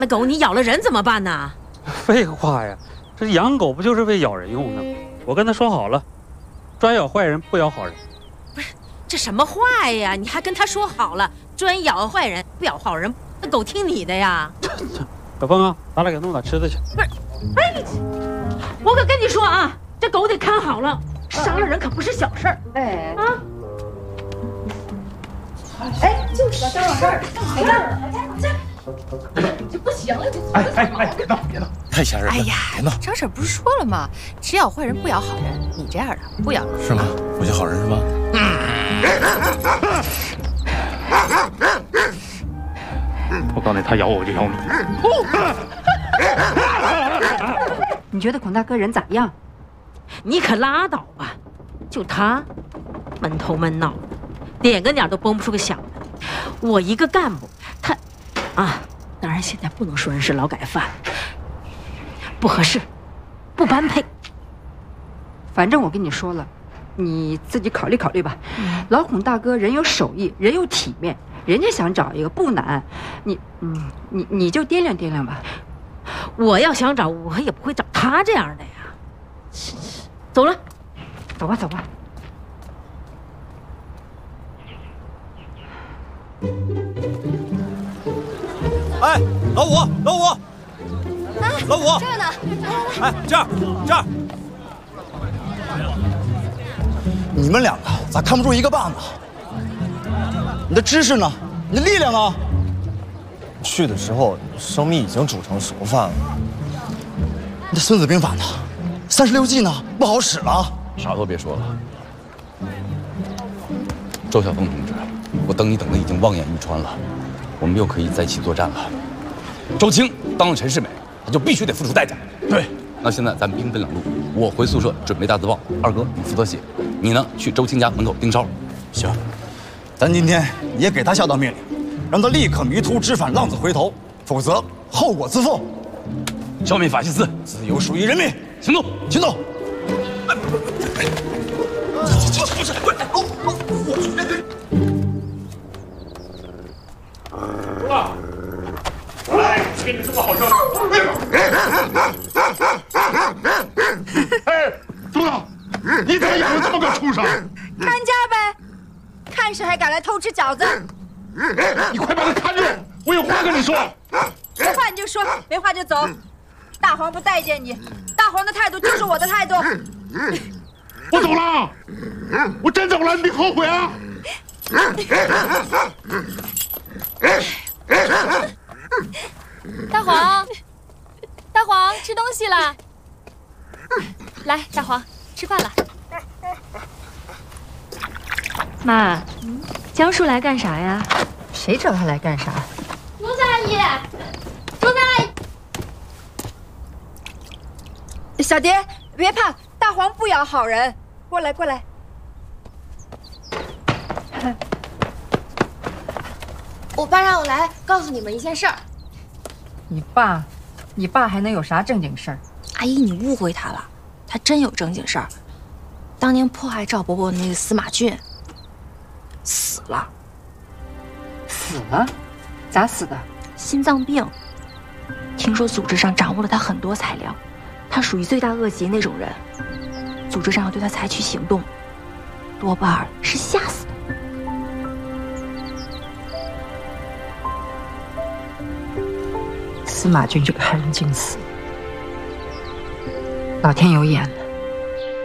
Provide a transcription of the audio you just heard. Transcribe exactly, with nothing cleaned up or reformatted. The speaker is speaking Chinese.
那狗你咬了人怎么办呢？ 废话呀，这养狗不就是为咬人用的吗？我跟他说好了，专咬坏人，不咬好人。 不是，这什么话呀？你还跟他说好了，专咬坏人，不咬好人，那狗听你的呀？ 小峰啊，咱俩给弄点吃的去。 不是，哎，我可跟你说啊，这狗得看好了，伤了人可不是小事儿。哎啊！哎，就是这事儿，没事儿，这不行了，这哎哎哎，别闹别闹，太吓人了！ 哎呀， 别闹！ 张婶不是说了吗？只咬坏人，不咬好人。你这样的不咬是吗？我就好人是吧？我告诉你，他咬我，我就咬你。你觉得孔大哥人咋样？ 你可拉倒吧，就他，闷头闷脑，点个鸟都蹦不出个响来。我一个干部，他，啊，当然现在不能说人是劳改犯，不合适，不般配。 反正我跟你说了，你自己考虑考虑吧。嗯、老孔大哥人有手艺，人有体面，人家想找一个不难，你，嗯，你你就掂量掂量吧。 我要想找，我也不会找他这样的呀。走了， 走吧走吧。 哎，老五，老五， 啊、 老五， 这儿呢。 哎，这儿，这儿。 你们两个咋看不出一个棒呢？你的知识呢？你的力量呢？ 去的时候生米已经煮成熟饭了。 你的《孙子兵法》呢？三十六计呢？不好使了。 啥都别说了，周晓峰同志，我等你等的已经望眼欲穿了，我们又可以在一起作战了。周青当了陈世美，他就必须得付出代价。 对， 那现在咱们兵分两路，我回宿舍准备大字报，二哥你负责写，你呢去周青家门口盯梢。 行，咱今天也给他下道命令，让他立刻迷途知返，浪子回头，否则后果自负。 消灭法西斯， 自由属于人民。 行动， 行动！ 爸，来，给你这么好消息。哎，朱老，你咋养了这么个畜生？ 看家呗，看谁还敢来偷吃饺子！ 你快把他看住，我有话跟你说。 有话你就说，没话就走。大黄不待见你，大黄的态度就是我的态度。 我走了，我真走了，你后悔啊！ 大黄，大黄，吃东西了。来，大黄，吃饭了。 妈，江叔来干啥呀？ 谁知道他来干啥？ 竹子阿姨，竹子阿姨。 小蝶，别怕，大黄不咬好人。过来，过来。 我爸让我来告诉你们一件事儿。 你爸，你爸还能有啥正经事儿？ 阿姨，你误会他了，他真有正经事儿。当年迫害赵伯伯的那个司马俊死了。 死了？咋死的？ 心脏病。听说组织上掌握了他很多材料。他属于罪大恶极那种人，组织上要对他采取行动，多半是吓死的。 司马俊这个害人精死，老天有眼了。